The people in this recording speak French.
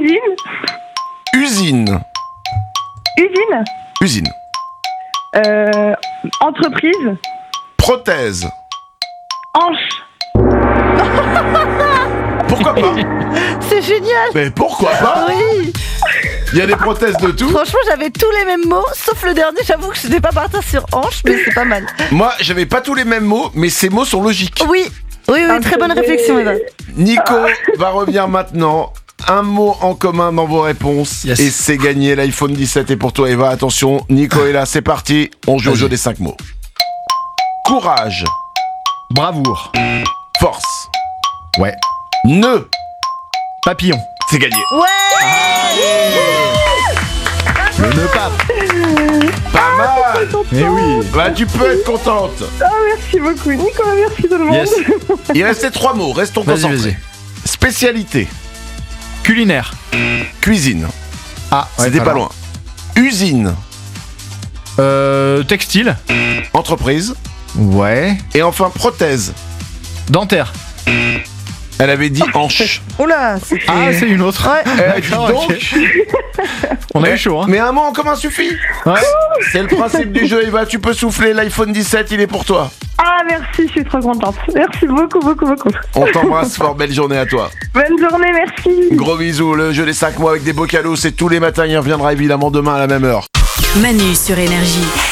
Usine. Usine. Usine. Usine. Entreprise. Prothèse. Hanche. Pourquoi pas? C'est génial. Mais pourquoi pas? Oui. Il y a des prothèses de tout. Franchement, j'avais tous les mêmes mots, sauf le dernier. J'avoue que je n'étais pas partie sur hanche, mais c'est pas mal. Moi, j'avais pas tous les mêmes mots, mais ces mots sont logiques. Oui, très bonne réflexion, Eva. Nico va revenir maintenant. Un mot en commun dans vos réponses. Yes. Et c'est gagné. L'iPhone 17 est pour toi, Eva. Attention, Nico est là, c'est parti. On joue au Vas-y. jeu des 5 mots. Courage. Bravoure. Force. Ouais. Nœud. Papillon. C'est gagné. Le nœud pape. Pas mal. Eh oui. Bah, tu peux être contente. Merci beaucoup, Nicolas. Merci tout le monde. Yes. Il restait 3 mots. Restons Vas-y, concentrés. vas-y. Spécialité. Culinaire. Cuisine. Ah, ouais, C'était pas loin. Usine. Textile. Entreprise. Ouais. Et enfin, prothèse. Dentaire. Elle avait dit hanche. Oula, c'était... Ah, c'est une autre. Ouais. Dis D'accord, donc. ok. On a eu chaud, hein. Mais un mot en commun suffit. Ouais. C'est le principe du jeu, Eva. Tu peux souffler. L'iPhone 17, il est pour toi. Ah, merci, je suis trop contente. Merci beaucoup, beaucoup, beaucoup. On t'embrasse fort. Belle journée à toi. Bonne journée, merci. Gros bisous. Le jeu des 5 mois avec des beaux cadeaux, c'est tous les matins. Il reviendra évidemment demain à la même heure. Manu sur Énergie.